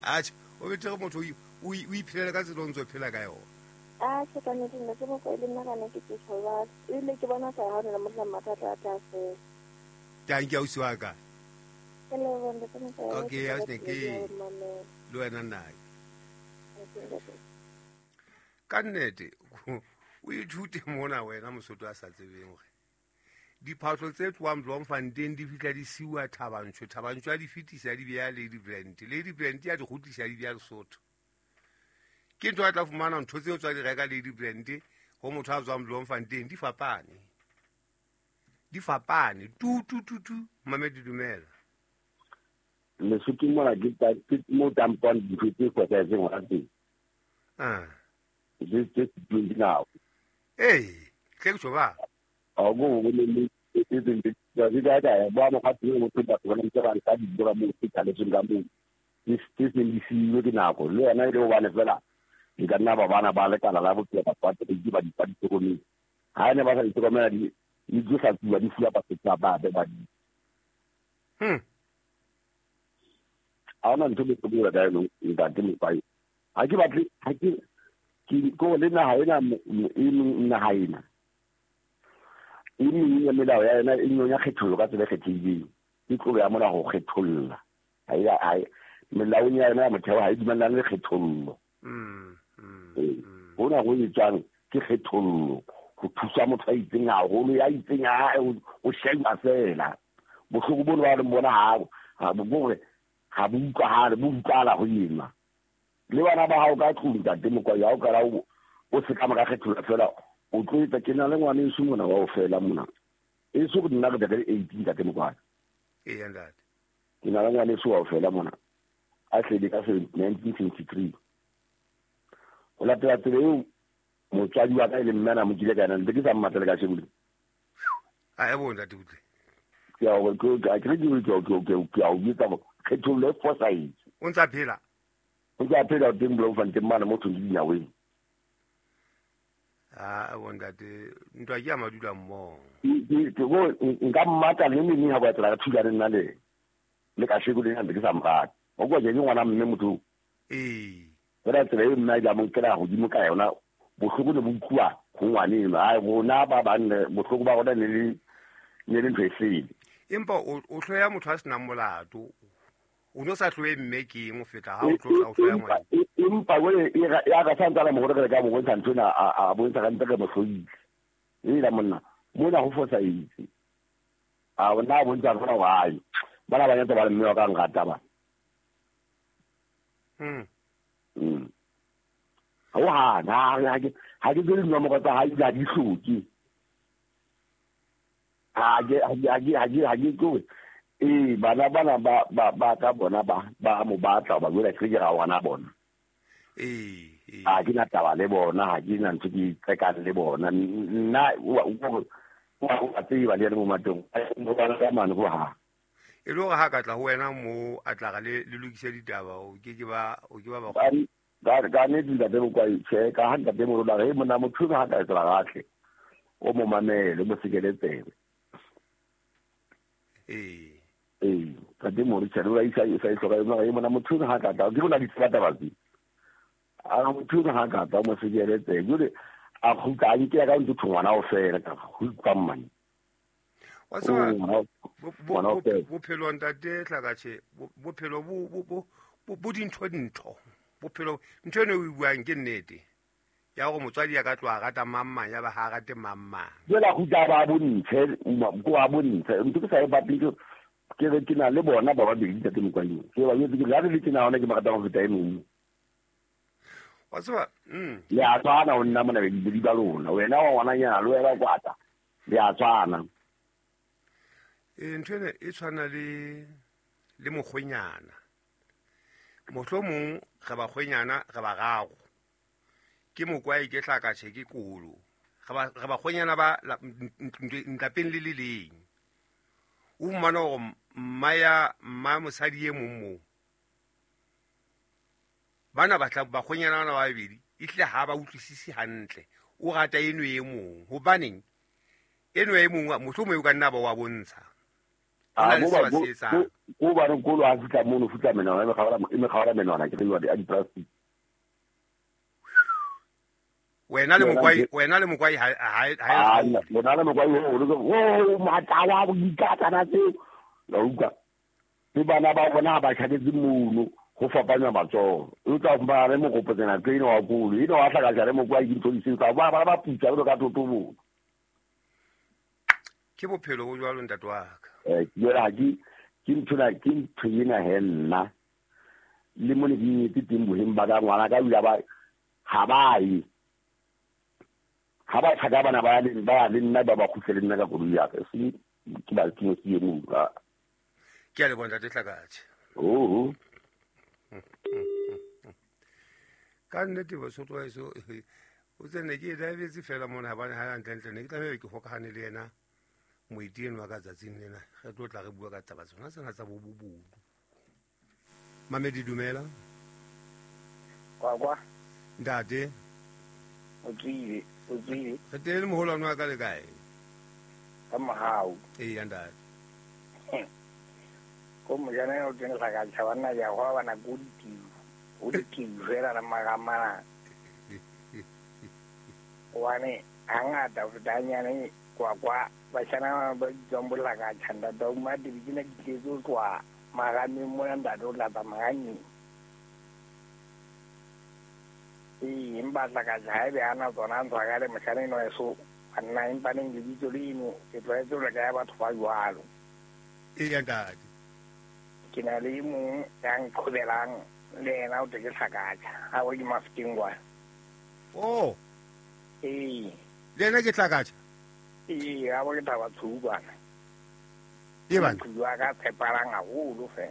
atjhe o betere motho o iphelele ka tsela o ntse o phela ka yona atjhe ka nnete nna ke mokwa le nna ka ne ke tsosola ile ke bona sa hona le motla mathata a tlase tang ke ausi wa ka hello nda tsena ka okay a se ke le wena nna ka nnete o ithute mona wena mosotho a sa tsebeng gore diphatlo tse tloang Bloemfontein di fitla di siwa Thabantsho a di fetisa di beya Lady Brand ya di gotlisa di beya Lesotho ke ntho a tla fumana ntho tseo tswa di reka Lady Brand go motho a tswang Bloemfontein di fapane tu mamedi dumela Lesotho mola ke mo tampon di fete go tsa tse ngwa tse just doing now ke go ba go le da ba mo ka tswe mo tsa go le tsara ka di dira mo tsa le tsenga mo this in the see le nako le yana ile ba ne fela di ka nna ba bana ba le kana la botse ba patse di ba di go ni ha ne ba sa di go mela di go sa tswa di fula ba tsa ba di a ona ntho go bua da no nda ke mo pai ha ke batle ha ke go le na ha ina na ha ina ya melao ya yona e nyonya kgethollo ka tsela kgethileng ke tlo ya mona go kgetholla ha melao ya yona ya motheo ha e dumelane le kgethollo bona go itsang ke kgethollo go thusa motho a itseng haholo ya itseng o sheba fela bohloko bona ba le bona ha bo ha bo utlwahale bo utlwala go ima le bana ba hao ka tlung ka temokwa ya o ka ra o se ka maka kgethollo fela o tlo itse ke na le ngwane e mona wa o fela mona e se go nna ka tla 18 ka temokwa ndate ke na le ngwane e wa o fela mona a tlile ka 1953 o la tla tseo motswadi wa ka ile mmana mo kile ka nna ke sa mmatele ka shebule a e bona tutle ya o go ka ke di ke o bitsa mo kgethollo for size o ntsa phela o teng Bloemfontein mana mo tsong di nyawe wonda de ntwa ya madula mmo go nka mmata le meni ha ba tla thusa le nna le ka shego le nna ke sa mmata o go je ngwana mme motho ra tsere nna ja mo kera go dimo ka yona bohloko le bokua go ngwane a bona ba banne bohloko ba gona le ntwe sele empa o hloya motho a sena molato o no sa hloye mme ke mo feta ha o hloya ngwana empa we ya ka santsa la mo gore ka mo bontsha ntona a bontsha ka ntaka mo hloile la monna mona go fosa itse a bona bontsha gore wai bana ba nyata ba le mme wa ka ngata ba ha ke dire nwa mo ka ha ya di hloki ha ke go bana ba ka bona ba mo batla ba go re ke ga wana bona ke na taba le bona ha ke na ntse ke tseka le bona nna wa tseba le mo matong mo bana ka mane go ha e lo ga ka tla ho wena mo a tla ga le lokise ditaba o ke ba ga ne di da mo kwa che ka ha nka mo la re mo na mo thuba ha ka tsela gatle o mo mamele mo sekele tsebe ka mo ri tsela ra isa tloga mo na mo thuba ha ka ta ke bona di tsata ba di a mo thuba ha ka ta mo sekele tsebe gure a go ka ke ka ntse thongwana o fela ka go kwa mmane wa sa bophelo ntate tlhakatshe bophelo bo dintho bophelo ntho eno o buang ke nnete ya go motswadi ya ka tloa rata mamma ya ba ha rate mamma jela go ja ba bontshe go a bontshe ntse ke sa e bapile ke re ke na le bona ba ba di tate mo kwanyeng ke ba yetse ke ga le ke na ona ke makata go feta eno wa sa ya tsana o nna mona di ba lona wena wa wana nya lo ya kwata ya tsana ntho ene e tshwana le mogwenyana mohlomong ga ba khwenyana ga ba gago ke mokwai ke tlhakatshe ke kolo ga ba khwenyana ba ntlapeng le leng o mmana go mma mosadi ye mongmo bana ba khwenyana ba babedi e tle ha ba utlwisisi hantle o rata eno e mong hobaneng eno e mong mohlomong o ka nna ba wa bontsha ko ba re ko lo a fitla mono futla menwana e me khaola menwana ke le a di plastic wena le mokwai ha lona le mokwai o matala bo dikatana tse la uka le bana ba bona ba tshwanetse mono go fapanya matsogo o tla ba re mo go potsena tseno wa kulo ino wa tlaka jare mo kwa ditho di se ka ba putsa go ka totobo ke bophelo go jwa lo ntate wa ka yona ke ntshina henna le mo ne ke timbo himba ka ngwana ka bula ba habai haba tsaga bana ba le nna ba khusele nna ka go ya ka se ke ba ke se mo ke le bona tetlakatshe ka nnete ba sotho wa eso o tsene ke davetse fela mona ba ha ntle ne ke tlabe ke gokagane le yena moitien wa ka tsatsing lena ge tlo tla re bua ka taba tsona tsena tsa bobobodu Mamedi dumela kwa ntate o tsile re tele moholwane wa ka le kae ka mahau ya ntate ko mojana o teng la ka tshawana ya go bana o di fela la magamana wane angata o danyane kwa ba tsana ba tsombola ka tshanda do ma di bina ditlezo kwa magame mo nda do la ba magani imba la ka jai be ana dona ntwa ga le mashane no eso anna impa ne di ditolino ke tloetso la ka ba tshwa jwalo ya ntate ke na le mo yang khobelang le ena o te ke tlhakatsha a o di maftingwa le ena ke tlhakatsha a bo ke taba tshubana bana wa ka tsheparang a holo fe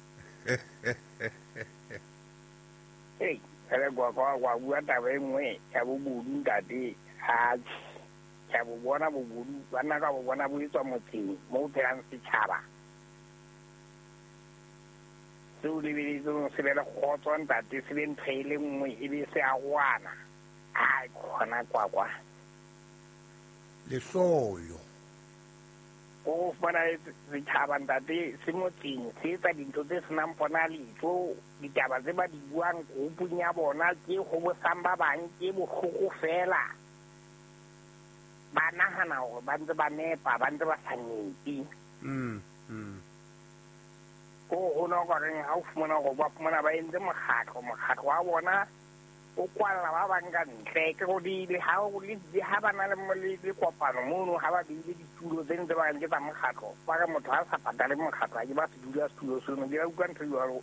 ele kwa bua taba e nngwe ya bobodu ntate ya bo bona bobodu banna ka bo bona bo etswa motseng mo o phelang setšhaba se o lebeletseng se be le kgotso ntate se be ntho e le nngwe e be se a goana a kgona kwa lesoyo o fana setšhaba ntate se motseng se etsa dintho tse senang bona leitlho ditaba tse ba di buang kopong ya bona ke go bosang ba bang ke botlhoko fela ba nagana gore ba ntse ba nepa ba ntse ba sa nepe ko go no goreng ga o fumana go ba fumana ba entse mokgatlho wa bona o kwalla ba bang ka ntle ke go di ha ba na le kopano mono ha ba bile ditulo tse ntse ba nke tsa mokgatlho ba ka motho a sa patale mokgatlho a ke ba se dula setulo seno di a utlwa ntho jalo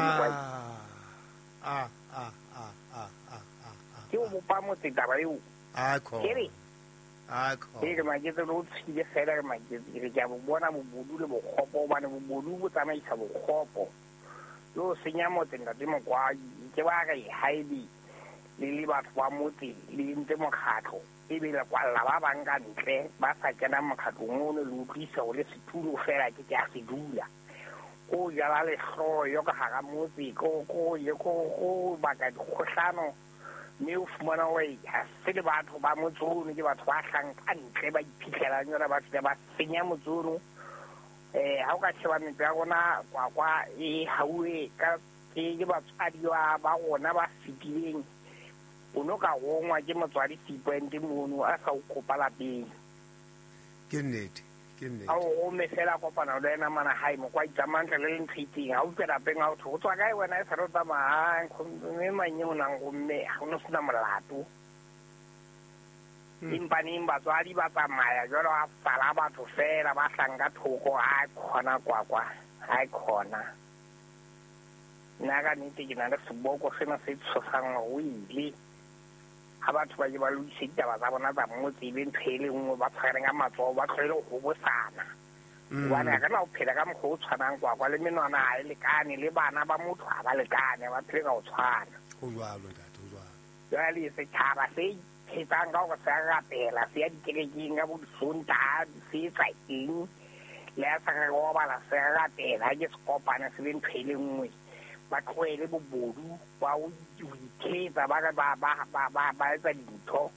ke o bopa motse taba eo kere ke maketse le o tshile fela ke maketse ke a bo bona bobodu le bokgopo obane bobodu bo tsamaisa bokgopo yo senya motse ntate mokwadi ke ba ka haidi le batho ba motse le ntse mokgatlho e be le kwalla ba bang ka ntle ba sa kena mokgatlong ono le utlwisa go le setulo fela ke a se dula ko jala lehloyo ka gara motse ko baka dikgohlano mme o fumana gore ga se le batho ba motse ono ke batho ba tlang ka ntle ba iphitlhelang yona batho ba senya motse ono ga o ka sheba ntlo ya rona kwa e gaue ke batswadi ba gona ba fetileng o no ka gongwa ke motswadi sepoente mono a sa o kopa lapeng ke nnete a o gome fela kopana le ena mana hae mo kwa itsamantle le le ntshitseng ga o tswe lapeng ga o go tswa kae wena e sa re o tsamayang mme manye o nang gomme ga o ne sena molato empaneng batswadi ba tsamaya jalo a sala batho fela ba tlang ka thoko a kgona kwakwa a kgona nna ka nnete ke na le seboko sena se tshosang o ile ga batho ba ke ba loise ditaba tsa bona tsa motse e le ntho e le nngwe ba tshwareng ka matsogo ba tlhoele go bosana obane a kana o phela ka mokgwa o tshwanang kwakwa le menwana ga e lekane le bana ba motho ga ba lekane ba phele ka go tshwana jale setšhaba se phetsang ka gore se a rapela se ya dikerekeng ka bodisonta se etsa eng le a sa ka gobala se a rapela ke se kopane se le ntho e le nngwe ba tloele bobodu ba o iketsa ba etsa dintho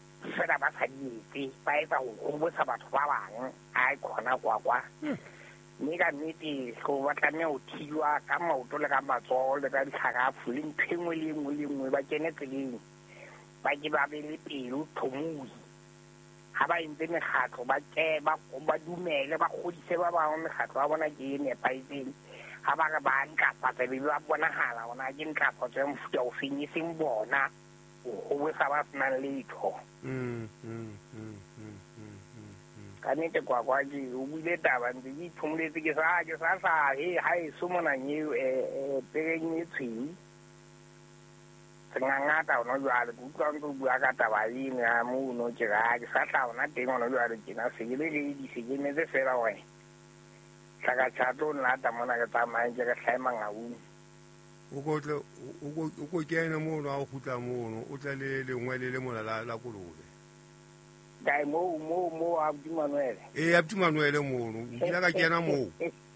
fela ba sa di etse ba etsa go gobotsa batho ba bangwe a e kgona kwakwa mme ka nnete go ba tlameya go thiwa ka maoto le ka matsogo le ka ditlharafu le ntho engwe le engwe le engwe ba kene tseleng ba ke ba be le pelo thomoi ga ba entse mekgatlo ba dumele ba godise ba bangwe mekgatlo ya bona ke e nepaetseng ga ba re ba ntlafatsa be ba bonagala bona ke ntlafatso ya mofuta o feng e seng bona go bosa ba senang letho ka nnete kwakwa ke o buile taba ntse ke ithomoletse ke sa ga e somonang eo pereng e tshweu ngangata ona jwale ke utlwa ntse o bua ka taba eno ya mono ke ga ke sa tla ona teng ona jwale kena sekele le di sekemetse fela wena tlhakatlhato o nlata mona ke tsamayeng ke re tlhae mangaung o ko kene mono a go gutla mono o tla le lengwe le le mola la kolobe kae mo Abdi Manuel Abdi Manuel mono o kila ka kena moo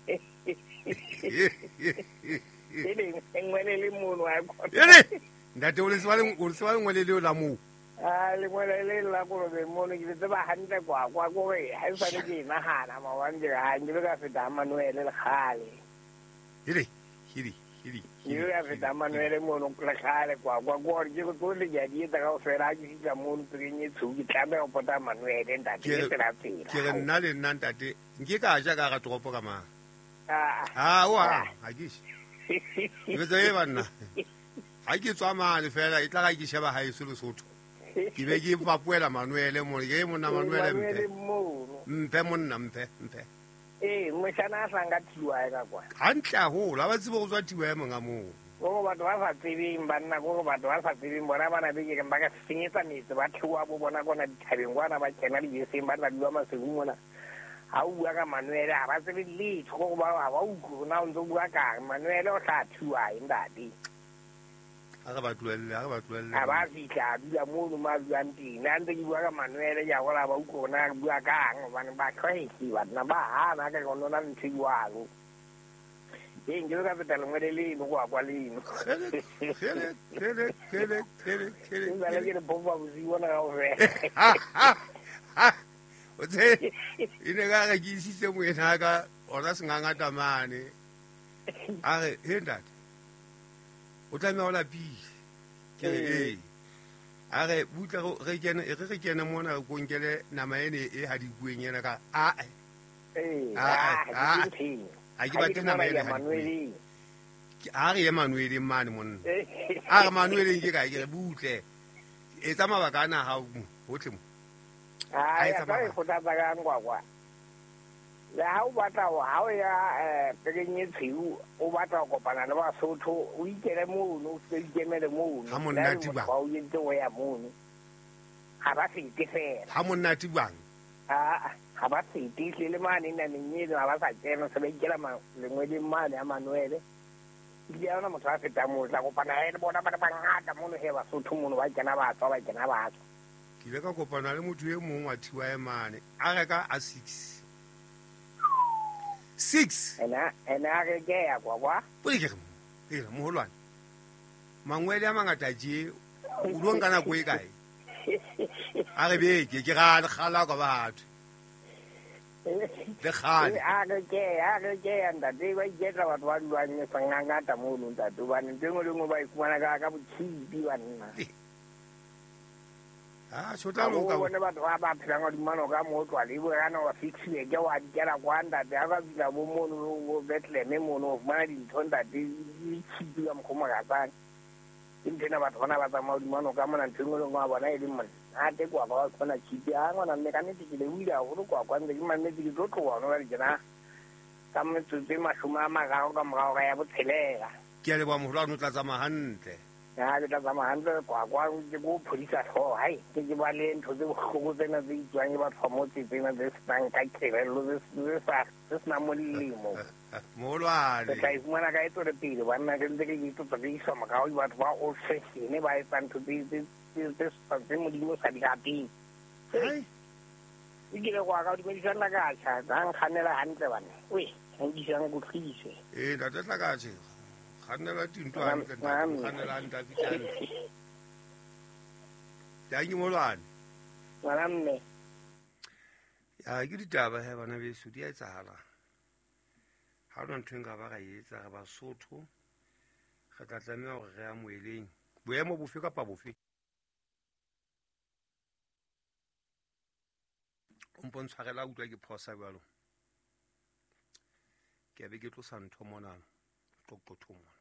engwe le mono a ntate o le se ba lengwe le leo la moo lengwe le la kolobe mono ke letse ba hantle kwakwa kore ga e sane ke nagana mawane ga nke le ka feta Manuel le gale yo ya feta Manuel mono le gale kwakwa kore ke go le ja di etsa ka go fela ke ditla mono pereng e tshou ke tlameya go pota Manuel ntate ke tsela tsela ke re nna le nna ntate nke ka ja ka ga toropo ka mang ga ke ke tse banna ga ke tswa mane fela e tla ga ke sheba ga eso Lesotho ke be ke papuela Manuel mo ke monna Manuel mphe monna mphe mošana a sanga thiwa e ka kwa gantle a gola ba tsebe go tswa thiwa ya monga moo go batho ba sa tsebeng banna go batho ba sa tsebeng bona bana be ke ba ka senyetsa metse ba theoa bo bona kona dithabeng kwana ba kena dibeseng ba tla diwa masegong mona ga o bua ka Manuel ga ba tsebe letho go ba utlwe na o ntse o bua kang Manuel o tla thiwa e ntate ga ba tlwelle ga ba fitlha a dula mono ma duang teng a ntse ke bua ka Manuel ja gola ba utlwe gona bua kang gobane ba tlhoetse banna ba gana ka gonona ntho jalo nke le ka feta lengwe le leno go akwa leno ke re popa bosi bona ka go fela o tse e ne ka ke isitse moena ka ona sengangata mane a re he ntate o tlameya o lapile ke re a re butla re kene mona re konkele nama ene e ha di bueng ena ka a ke batle nama ene a re ye Manuel mane monna a re Manuel ke ka ke re butle e tsa mabaka ana ha hotle mo ya ka go tata ka ngwakwa le ha o batla ha o ya pereng e tshweu o batla go kopana le Basotho o ikele mono o se ikemele mono ha monate ba o yentse o ya mono ga ba fete fela ha monate bang ga ba fete le mane nna menyelo ga ba sa kena se ba ikela lengwe le mane ya Manuel ke ya ona motho a feta mo tla kopana le bona ba ngata mono he Basotho mono ba kena ba tswa ke ile ka kopana le motho e mongwe wa thiwa e mane a reka a 6 ena re ke ya kwa ke moholwane mangwele a mangata je o lo nka nako e kae a re beke ke ga gala ka batho le gale a re ke ntate ba iketla batho ba lwanye sangangata mo no ntate ba ne tengwe le ngwe ba ikumana ka botshipi banna shota lo ka bona batho ba phelang wa dimano ka mo tswa le bo yana wa fixiwe ke wa dikela kwa ntate a ka bila bo mono bo Bethlehem mono ba di nthonda di tshipi ka mkhoma ka tsana intena batho bona ba tsamaya dimano ka mona ntengwe le ngwa bona e le monna a te kwa ba tsona tshipi a ngwana mme ka nnete ke le wila go kwa ntse ke mannete ke tlo bona ba dikena ka metsotso e mashome a mararo ka morago ga ya botshelela ke a le ba moholwane o tla tsamaya hantle ke tla tsamaya hantle kwakwa ke go phodisa tlhogo ke ba le ntho tse botlhoko tsena tse itswang ke batho ba mo tsetsena tse senang ka kirelelo tse senang molemo moholwane tla ifumana ka e tswele pele banna ke ntse ke itlotsa ke isa morago ke batho ba old fashion ba etsa ntho tse modimo sa di rateng e kile go aka dumedisana ka tšha tsa nkganela hantle banna nkisang go tlise ntate tla ka tšhe kgannela tinto hantle kgannela hantle a fitlhantle ke moholwane ngwana mme ke ditaba he bana beso di a etsagala ga ona ntho nka ba ga etsa ga Basotho ga tla tlamea gore re amoeleng boemo bofe kapa bofe o mpontshwarela utlwa ke phosa bjalo ke be ke tlosa ntho monana qoqotho mona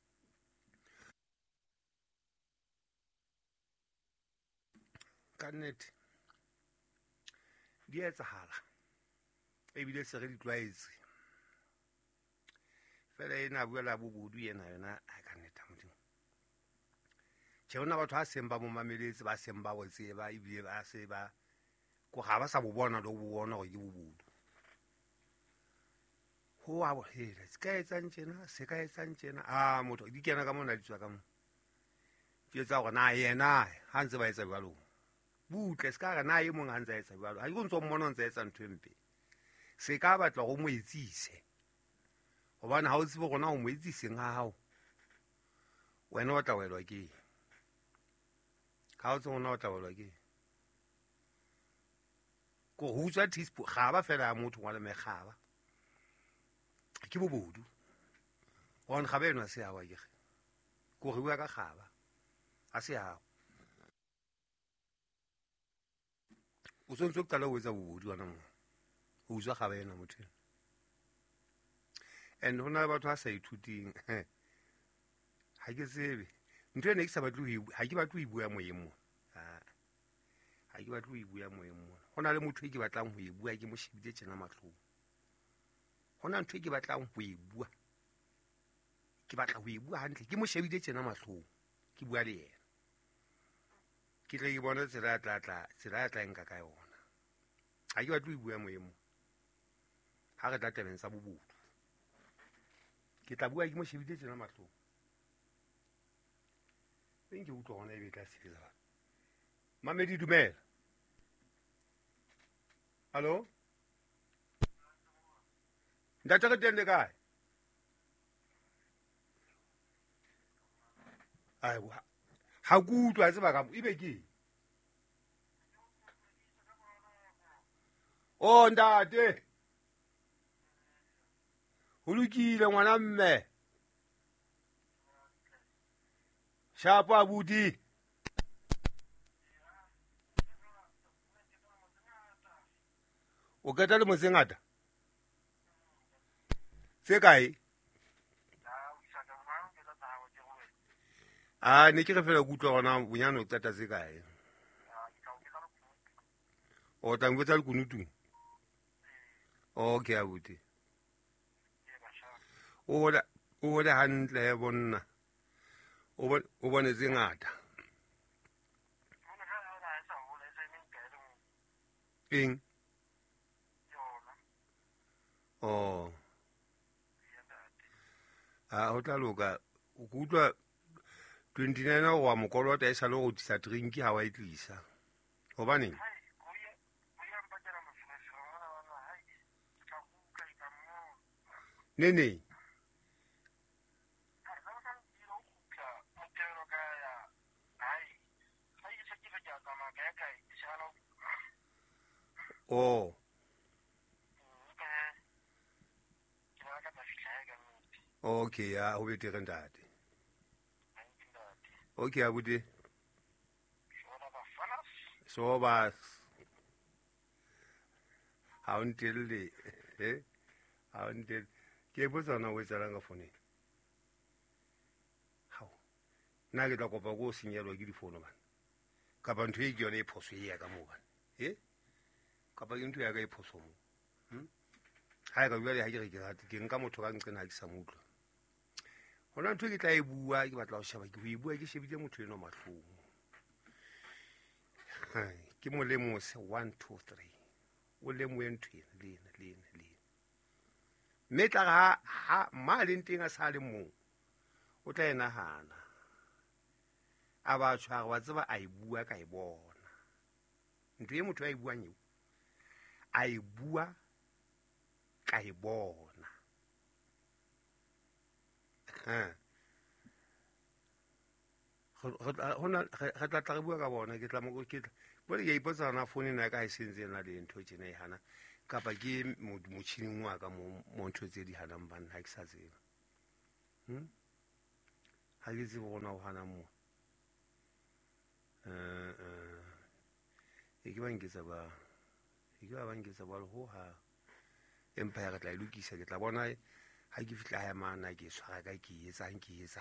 ka nnete di etsahala ebile se re di tlwaetse fela ena buela bobodu ena yona a ka nneta modimo tje ona batho a seng ba mo mameletse ba seng ba botseba ebile ba se ba go ga ba sa bo bona lo bo bona go ke bobodu ho a bo hela se ka etsang tjena motho di kena ka mona di tswa ka mo di etsa gore na yena ha ntse ba etsa jwalo butle se ka ga na e mong ha ntse a etsa jwalo ha go ntse mmona ntse a etsa ntho empe se ka batla go mo etsise gobane ha o tsebe gona go mo etsiseng ga gago wena o tla welwa ke ga o tse gona o tla welwa ke ko go utswa teaspoon ga ba fela ya motho wa le megaba ke bobodu gone ga ba enwa se yawa ke ko re bua ka gaba a se yago o tshwanetse o qala o etsa bobodu wana mo o utswa ga ba ena motho and go na le batho a sa ithuting ga ke tsebe ntho ene ga ke batle go e bua moyeng mona ga ke batle go e bua moyeng mona go na le motho e ke batlang go e bua ke mo shebile tjena matlhong go na ntho e ke batlang go e bua ke batla go e bua hantle ke mo shebile tjena matlhong ke bua le yena ke tle ke bona tsela ya tla nka ka yona ga ke batle go e bua moyeng mona ga re tla tabeng tsa bobodu ke tla bua ke mo shebile tjena matlhong ke utlwa gona e be tla sebetsa ba Mamedi dumela hallo ntate re teng le kae ga ke utlwa tseba ka mo ebe ke ntate go lokile ngwana mme shapo abuti o keta le motse ngata se kae ne ke re fela kutlwa gona bonyane o qeta se kae o tla ngwetsa lekunutung okay abuti o le hantle he bonna o bonetse ngata eng go tla loka o ke utlwa 29 go wa mokolota e sa le go tlisa drinki ga wa e tlisa gobaneng neneng okay go betere ntate okay abuti so ba ha o ntelle ha o ntelle ke botsana o etsalang ka foneng nna ke tla kopa ko o senyelwa ke difono bana kapa ntho e ke yone e phoso e ya ka moo bana kapa ke ntho ya ka e phoso moo ga e ka jale ga ke nka motho ka nqena ga ke sa mo utlwa gona ntho e ke tla e bua ke batla go sheba ke go e bua ke shebile motho eno matlhong ke mo lemose 1 2 3 o lemoe ntho ena lena mme tla ga ma leng teng a sa le moo o tla e nagana a ba tshwara wa tseba a e bua ka e bona ntho e motho a e buang eo a e bua ka e bona re tla re bua ka bona ke tla bole ke ipotsa gona phone na ka e sentse na le ntho tjena e hana kapa ke motšhining wa ka mo ntho tse di ganang banna ga ke sa tseba ga ke tsebe gona go gana mo e ke banketsa ba le go ga empire re tla e lokisa ke tla bona ga ke fitlha ga mana ke tshwara ka ke etsang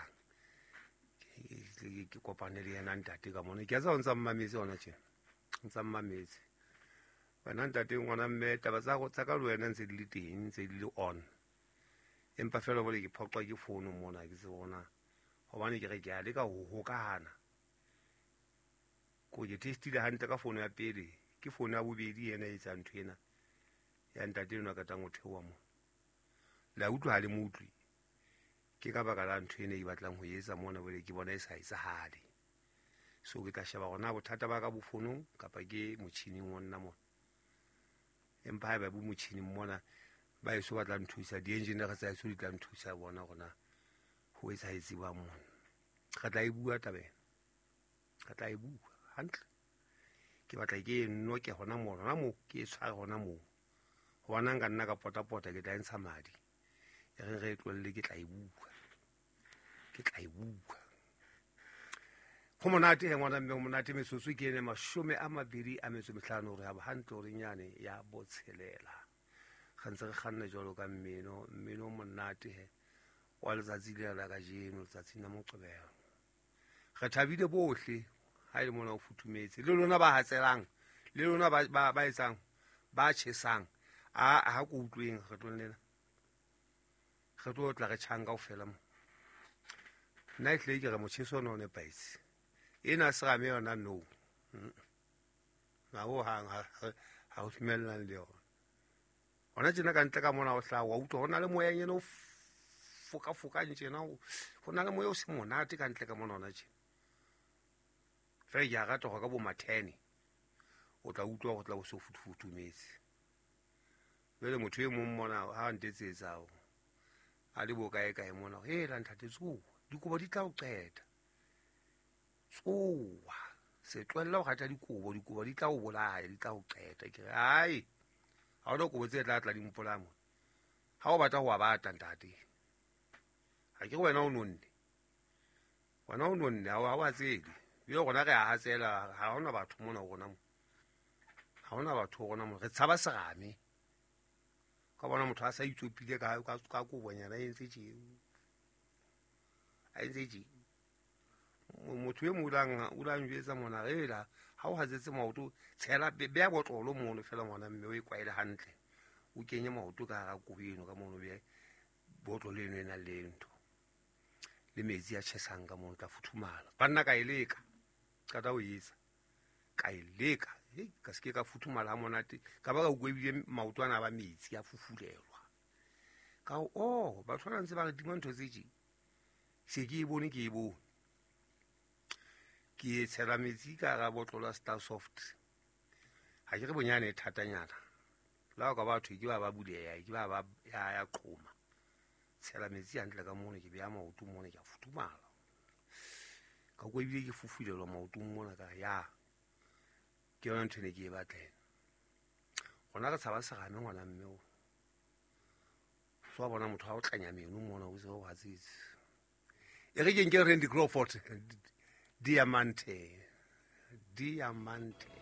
ke kopane le yena ntate ka mone ke a tsa go ntsa mmametse gona tjena ntsa mmametse wena ntate ngwana mme taba tsa ka le wena ntse di le teng ntse di le on empa fela bole ke phoqwa ke founu mona ke se bona gobane ke re ke a leka go hokana ko ke testile hantle ka founu ya pele ke founu ya bobedi yena e etsa ntho ena ya ntate eno ka tang go theoa mo la utlwa le moutlwi ke ka baka la ntho ene e batlang go etsa mona bole ke bona e sa etsagale so ke tla sheba gona bothata ba ka bofonong kapa ke motšhining o nna mona empa ba bo motšhining mona ba eso ba tla nthusa di-engineer tsa eso di tla nthusa bona gona go etsaetse ba mona re tla e bua tabeng re tla e bua hantle ke batla ke noke gona mo ke e tshware gona moo gona nka nna ka potapota ke tla ntsha madi e re tlolele ke tla e bua go monate he ngwana mme go monate metsotso ke ene 25 gore ga hantle gore nyane ya botshelela ga ntse re ganne jalo ka mmino monate he wa letsatsi le la ka jeno letsatsi la Moqebelo re thabile bohle ha ile mona o futumetse le lona ba hatselang le lona ba etsang ba tshesang a go utlweng re tlo tla re tshanga o fela mo nna itle ke re motšheso no ne paitse ena se game yona no ga go hang ga go dumellang le yona gona tjena ka ntle ka mona go tla wa utlwa go na le moyanyene o fokafokang tjena go na le moya o se monate ka ntle ka mona ona tjena fela ke a rata go ka bo ma-10 o tla utlwa go tla go se futumetse jale motho e mong mona ga ntetsetsago a le bokae mona hela nthate tsoa dikobo di tla go qeta tsoa se tloella go gata dikobo di tla go bolaya di tla go qeta ke re ai ga ona kobo tse tla di mpola mo ga o batla go a bata ntate ga ke wena o nonne ga o a tsedi bile gona ge a hatsela ga gona batho mona gona mo ga gona batho gona mo re tshaba segame ka bona motho a sa itsopile ka kobonyana a entse motho e mo o lang jetsa mona ela ga o gatsetse maoto tshela beya botlolo mono fela ngwana mme o e kwaele hantle o kenye maoto ka ga kobo eno ka mono bea botlolo eno e na le ntho le metsi a tšhesang ka mono tla futhumala banna ka e leka ka ta o etsa ka e leka ka seke ka futhumala ga monate ka ba ka uko ebile maoto a na ba metsi a fufulelwa ka ba tshwana ntse ba re dima ntho tse je se ke e bone ke tshela metsi ka ga botlolo a Star Soft ga ke re bonyane e thatanyana la ka batho ke ba buleya ke ba ya qhoma tshela metsi hantle ka mone ke beya maoto mone ke a futhumala ka go ebile ke fufulelwa maotong mona ka ya ke yona ntho ne ke e batleng gona re tshaba segame ngwana mme o so wa bona motho a o tlanya meno mona o se go gatsetse e re ke nke Randy Crawford Diamante